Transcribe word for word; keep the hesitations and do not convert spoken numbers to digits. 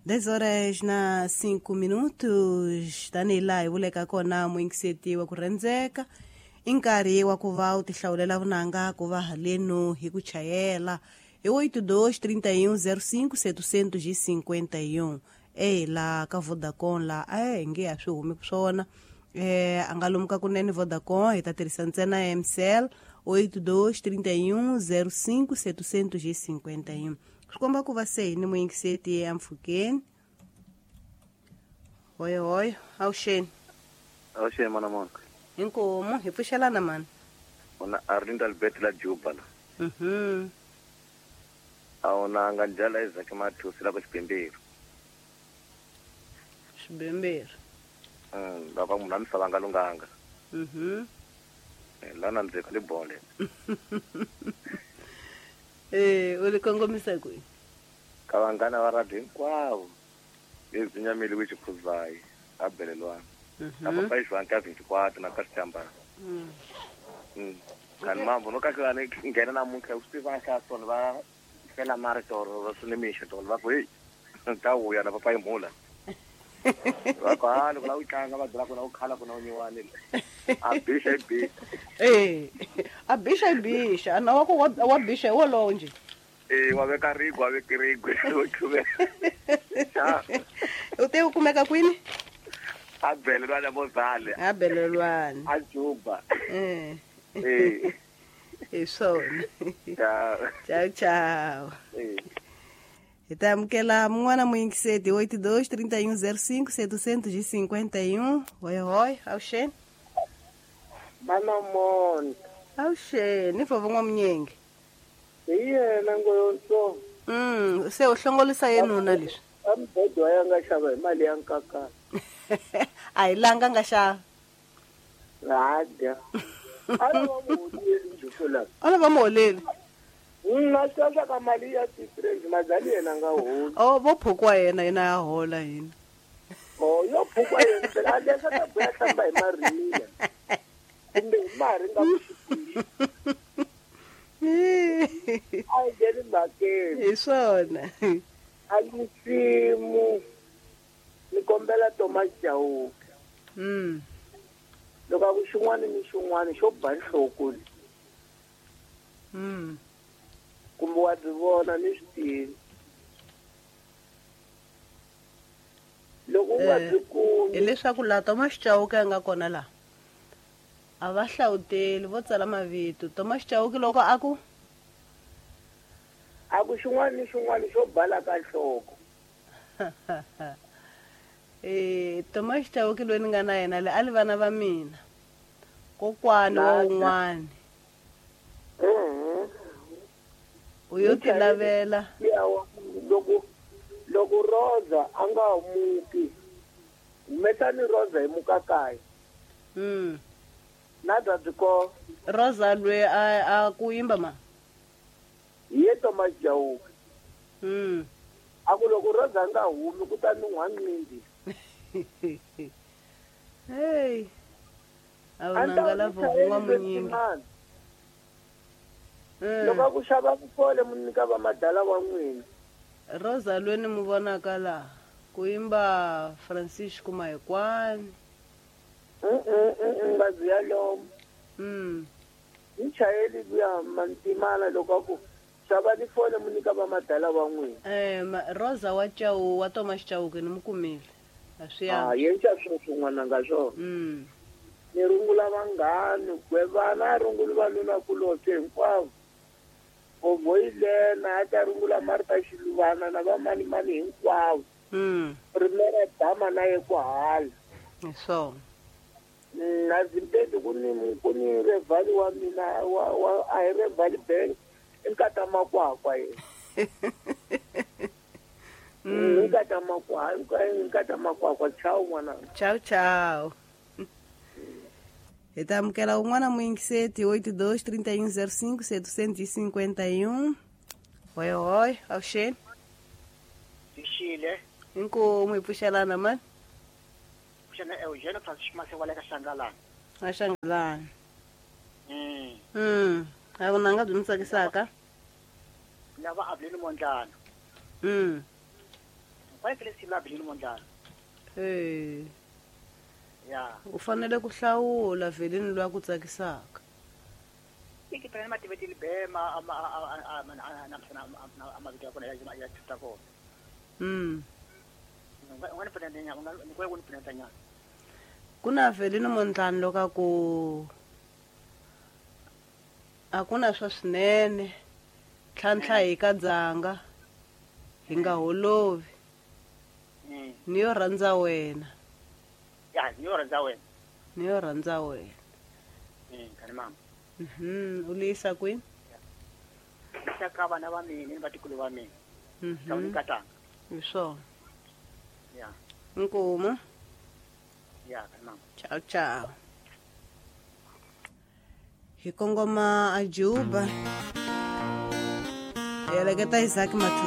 dez horas na cinco minutos tanihi laha hi vuleka kona muingiseti wa ku rhendzeka i nkarhi wa ku va u tihlawulela vunanga ku va haleno hi ku chayela hi oito dois trinta e um zero cinco setecentos e cinquenta e um e la ka Vodacom la a hi nge a swi humi swona eh a nga lomu ka kunene Vodacom hi ta tirhisa ntsena M C L oito dois trinta e um zero cinco setecentos e cinquenta e um swi komba ku va se hi ni muingiseti empfhukeni hoyo hoyo avuxeni avuxeni mana mona inkomu hi pfuxelana mani una Arlinda Albert la Juba la mhm a una nganjala Isaac Mathusi la Xibemberi Xibemberi mm lava munhu misava nga lunganga mhm lana ndzeka le bole eh u le kongomisa kwihi ka vangana va radio hinkwavo lezi nyameli wichi khuzai a belelwana a papa ixwan ka vinte-quatro na kastamba mm mm kan mambo no ka ka ne ngena na munhu u stiva ka sona va fela maratoro va sunemisha tolo va ku hey ka uya na papa imula va ka lo la ukanga va dra kona u khala kona unyiwani a bisha bi eh a bisha bisha na wako wa bisha wo lonje eh wa veka rigo wa veka rigo wo chube cha u te ukumeka kwini a belelwana mozale a belelwana a Juba eh eh isona ciao ciao ciao eh hi ta amukela mun'wana muingiseti oito dois trinta e um zero cinco setecentos e cinquenta e um hoi hoi avuxeni mana mona avuxeni i vova n'wamunyenge hi yena ngoyontsongo mm se u hlongolisa yenuna leswi ambhedo wa yanga xava hi mali ya nkakana a hi langa nga xava hadya a lava muholeli njhukulaka a lava muholeli na xaxa ka mali ya ti-friends mazali yena nga holi o vo phukwa yena yena ya hola hina o yo phukwa yena phela a leswa ta boya hlamba hi marila kumbe hi mari nga vuxipili a yi ngheni mhakeni hi swona a nsimu ni kombela Thomas Chauke mm loko a ku xin'wana ni xin'wana xo ba nhloko mm kumbe wa byi vona ni swi tivi loko u nga byi kumi hileswaku laha Thomas Chauke a nga kona laha a va hlawuteli vo tsala mavito Thomas Chauke loko a ku a ku xin'wana ni xin'wana xo bala ka nhloko eh Thomas Chauke loyi ni nga na yena le a li vana va mina kokwani wa un'wana u yo ti lavela yawa loko loko Rosa a nga muki humesani Rosa hi mukakaya mm na Dadiko Rosa loyi a a ku yimba ma hi ye Thomas Chauke mm a ku loko Rosa a nga humi ku ta ni n'wanindi hey a wu nangala vovun'wa munyingi loko a ku xava kufole mu nyika va madala wa n'wina Rosa loyi ni mu vonaka laha ku yimba Francisco Mahekwani ngazi ya lomu mm muchayeli luya mantimana loko a ku xava ni fole mu nyika va madala wa n'wina eh ma- Rosa wa Chau wa Thomas Chauke ni mu kumile a swi a ya yenxa swo swin'wana nga swona mm ni rungula vanghani kwe vana a runguli vanuna kulobye hinkwavo ovoyilena a ta rungula Martha Xiluvana na vamanimani hinkwavo mm rimera dama na ye ku hala hi swona na Zimbabwe ku ni ku ni revali wa mina wa wa a hi revali bank inkata makwakwa yena inkata makwakwa inkata makwakwa chao n'wana ciao ciao hi ta amukela un'wana muingiseti oito dois trinta e um zero cinco setecentos e cinquenta e um hoi hoi avuxeni Tixile, inkomu hi pfuxelana mani xana Eugênio Francisco Masewale ka Xangalana. a Xangalana Mm. mm a vunanga byi mi tsakisaka Lava Avelini Mondlana. mm fanekele sila Velile Mondlane. Eh, Ya. u fanele ku hlawula Velile loyi a ku tsakisaka. Iki phela mativeti libema ama ama amavito yakona ya tuta ko. Mm. Ngani phela ndenya ngikwe kuni phela ndenya. Kuna Velile Mondlane loka ku a kuna swa swinene tlhantlha hi ka dzanga hi nga holovi Mm. ni yo rhandza wena Ya, niyo rhandza wena. ni yo rhandza wena. Mm, kani mama. Mhm, u lisa kwini? Saka vana va mina ni vatikulu va mina. Mhm. Ka Katanga. Hi swona. Ya. Inkomo. Ya, kani mama. Ciao ciao. Hi kongoma a Juba. Hi heleketa Isaac Mathu.